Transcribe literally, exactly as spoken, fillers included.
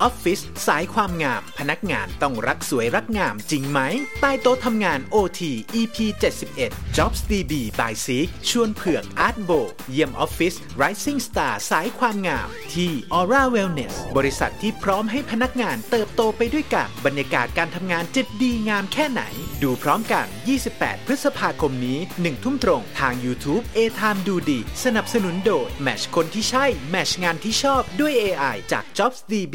ออฟฟิศสายความงามพนักงานต้องรักสวยรักงามจริงไหมใต้โต๊ะทำงาน โอ ที อี พี เจ็ดสิบเอ็ด Jobs ดี บี by Seek ชวนเผือกอาร์ตโบเยี่ยมออฟฟิศ Rising Star สายความงามที่ Aura Wellness บริษัทที่พร้อมให้พนักงานเติบโตไปด้วยกันบรรยากาศการทำงานจะดีงามแค่ไหนดูพร้อมกันยี่สิบแปดพฤษภาคมนี้หนึ่งทุ่มตรงทาง YouTube A-Time ดูดีสนับสนุนโดยแมชคนที่ใช่แมชงานที่ชอบด้วย เอ ไอ จาก Jobs ดี